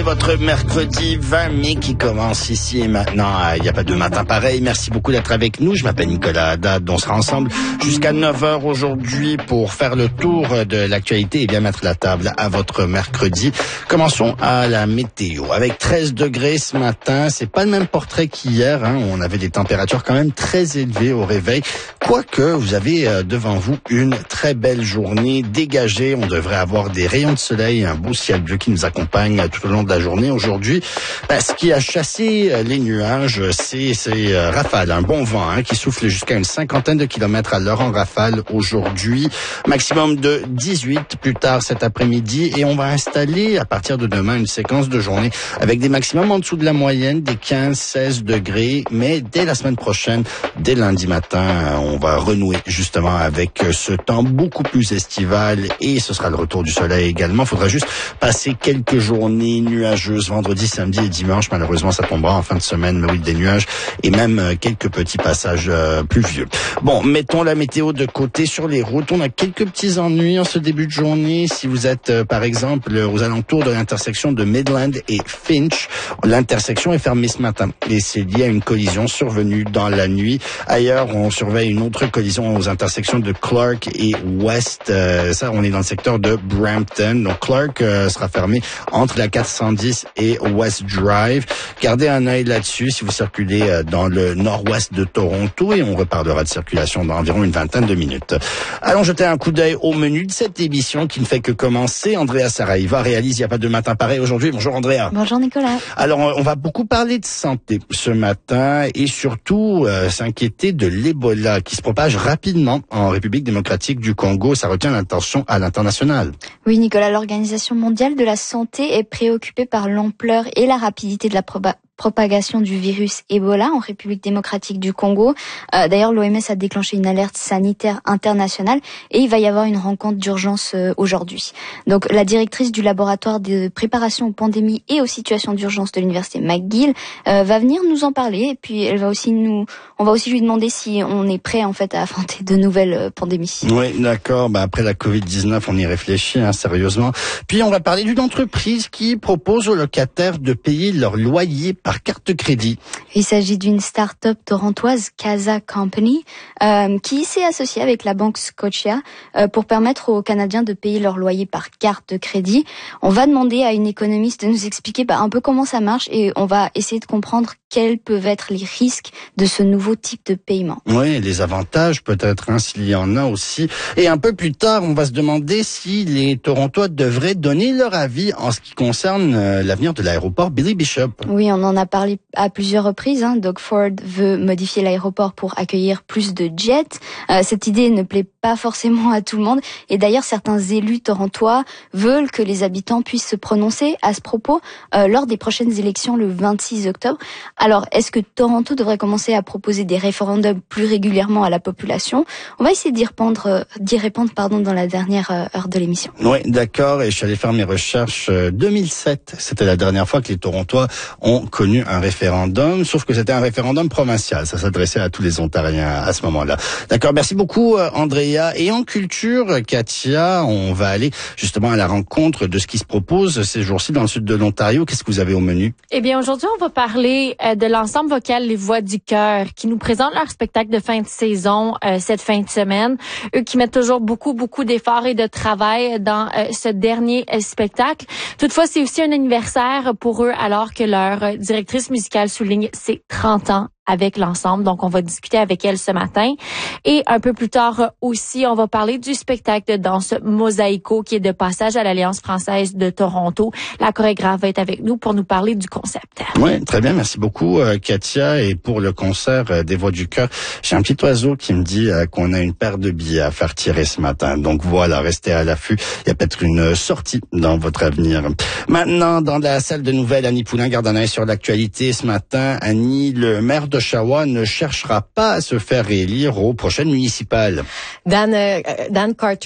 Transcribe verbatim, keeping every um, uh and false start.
votre mercredi vingt mai qui commence ici et maintenant. Il n'y a pas de matin pareil. Merci beaucoup d'être avec nous. Je m'appelle Nicolas Haddad. On sera ensemble jusqu'à neuf heures aujourd'hui pour faire le tour de l'actualité et bien mettre la table à votre mercredi. Commençons à la météo. Avec treize degrés ce matin, c'est pas le même portrait qu'hier. Hein. On avait des températures quand même très élevées au réveil. Quoique vous avez devant vous une très belle journée dégagée. On devrait avoir des rayons de soleil, un beau ciel bleu qui nous accompagne tout au long de la journée aujourd'hui. Ben, ce qui a chassé les nuages, c'est ces euh, rafales, un bon vent hein, qui souffle jusqu'à une cinquantaine de kilomètres à l'heure en rafale aujourd'hui. Maximum de dix-huit plus tard cet après-midi et on va installer à partir de demain une séquence de journée avec des maximums en dessous de la moyenne, des quinze seize degrés. Mais dès la semaine prochaine, dès lundi matin, on va renouer justement avec ce temps beaucoup plus estival et ce sera le retour du soleil également. Il faudra juste passer quelques journées nuageuses vendredi, samedi et dimanche. Malheureusement, ça tombera en fin de semaine, mais oui, des nuages et même quelques petits passages euh, pluvieux. Bon, mettons la météo de côté sur les routes. On a quelques petits ennuis en ce début de journée. Si vous êtes, euh, par exemple, aux alentours de l'intersection de Midland et Finch, l'intersection est fermée ce matin et c'est lié à une collision survenue dans la nuit. Ailleurs, on surveille une autre collision aux intersections de Clark et West. Euh, ça, on est dans le secteur de Brampton. Donc, Clark euh, sera fermé entre la quatre cent dix et West Drive. Gardez un œil là-dessus si vous circulez euh, dans le nord-ouest de Toronto et on reparlera de circulation dans environ une vingtaine de minutes. Allons jeter un coup d'œil au menu de cette émission qui ne fait que commencer. Andrea Saraiva réalise Il n'y a pas de matin pareil aujourd'hui. Bonjour Andrea. Bonjour Nicolas. Alors, on va beaucoup parler de santé ce matin et surtout euh, s'inquiéter de l'Ebola qui se propage rapidement en République démocratique du Congo. Ça retient l'attention à l'international. Oui Nicolas, l'Organisation mondiale de la santé est préoccupée par l'ampleur et la rapidité de la proba- propagation du virus Ebola en République démocratique du Congo. Euh, d'ailleurs, l'O M S a déclenché une alerte sanitaire internationale et il va y avoir une rencontre d'urgence euh, aujourd'hui. Donc, la directrice du laboratoire de préparation aux pandémies et aux situations d'urgence de l'université McGill euh, va venir nous en parler et puis elle va aussi nous, on va aussi lui demander si on est prêt en fait à affronter de nouvelles euh, pandémies. Oui, d'accord. Bah, après la covid dix-neuf, on y réfléchit hein, sérieusement. Puis on va parler d'une entreprise qui propose aux locataires de payer leur loyer par carte crédit. Il s'agit d'une start-up torontoise, Casa Company, euh, qui s'est associée avec la banque Scotia euh, pour permettre aux Canadiens de payer leur loyer par carte de crédit. On va demander à une économiste de nous expliquer bah, un peu comment ça marche et on va essayer de comprendre quels peuvent être les risques de ce nouveau type de paiement. Oui, les avantages peut-être, hein, s'il y en a aussi. Et un peu plus tard, on va se demander si les Torontois devraient donner leur avis en ce qui concerne euh, l'avenir de l'aéroport Billy Bishop. Oui, on en a parlé à plusieurs reprises. Hein. Doug Ford veut modifier l'aéroport pour accueillir plus de jets. Euh, cette idée ne plaît pas forcément à tout le monde. Et d'ailleurs, certains élus torontois veulent que les habitants puissent se prononcer à ce propos euh, lors des prochaines élections le vingt-six octobre. Alors, est-ce que Toronto devrait commencer à proposer des référendums plus régulièrement à la population? On va essayer d'y répondre, d'y répondre pardon, dans la dernière heure de l'émission. Oui, d'accord. Et je suis allé faire mes recherches. deux mille sept, c'était la dernière fois que les Torontois ont connu un référendum, sauf que c'était un référendum provincial. Ça s'adressait à tous les Ontariens à ce moment-là. D'accord. Merci beaucoup, Andrea. Et en culture, Katia, on va aller justement à la rencontre de ce qui se propose ces jours-ci dans le sud de l'Ontario. Qu'est-ce que vous avez au menu? Eh bien, aujourd'hui, on va parler de l'ensemble vocal Les Voix du Cœur qui nous présente leur spectacle de fin de saison euh, cette fin de semaine. Eux qui mettent toujours beaucoup, beaucoup d'efforts et de travail dans euh, ce dernier euh, spectacle. Toutefois, c'est aussi un anniversaire pour eux alors que leur euh, directrice musicale souligne ses trente ans avec l'ensemble. Donc, on va discuter avec elle ce matin. Et un peu plus tard aussi, on va parler du spectacle de danse Mosaïco qui est de passage à l'Alliance française de Toronto. La chorégraphe va être avec nous pour nous parler du concept. Oui, très bien. Merci beaucoup, euh, Katia. Et pour le concert euh, des Voix du Cœur, j'ai un petit oiseau qui me dit euh, qu'on a une paire de billets à faire tirer ce matin. Donc voilà, restez à l'affût. Il y a peut-être une sortie dans votre avenir. Maintenant, dans la salle de nouvelles, Annie Poulain garde un œil sur l'actualité ce matin. Annie, le maire de Oshawa ne cherchera pas à se faire réélire aux prochaines municipales. Dan, euh, Dan Carter